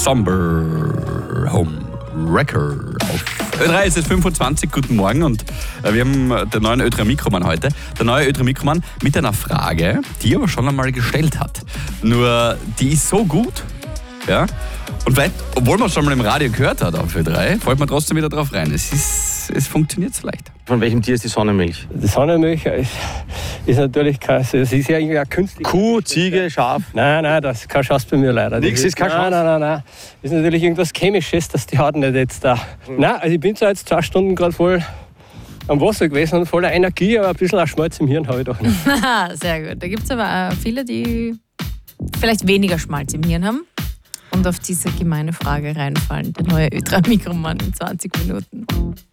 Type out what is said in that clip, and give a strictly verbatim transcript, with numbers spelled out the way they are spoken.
Somber Home Wrecker auf Ö drei. Es ist fünfundzwanzig, guten Morgen und wir haben den neuen Ö drei Mikroman heute. Der neue Ö drei Mikroman mit einer Frage, die er aber schon einmal gestellt hat. Nur die ist so gut, ja, und vielleicht, obwohl man es schon mal im Radio gehört hat auf Ö drei, fällt man trotzdem wieder drauf rein. Es, ist, es funktioniert so leicht. Von welchem Tier ist die Sonnenmilch? Die Sonnenmilch ist, ist natürlich kein, es ist ja irgendwie eine künstliche... Kuh, Ziege, Schaf? Nein, nein, das ist keine Chance bei mir leider. Nichts ist keine Chance? Nein, nein, nein, nein. Das ist natürlich irgendwas Chemisches, dass die Haut nicht jetzt da... Mhm. Nein, also ich bin zwar jetzt zwei Stunden gerade voll am Wasser gewesen und voller Energie, aber ein bisschen auch Schmalz im Hirn habe ich doch nicht. Sehr gut. Da gibt es aber auch viele, die vielleicht weniger Schmalz im Hirn haben und auf diese gemeine Frage reinfallen. Der neue Ö drei Mikroman in zwanzig Minuten.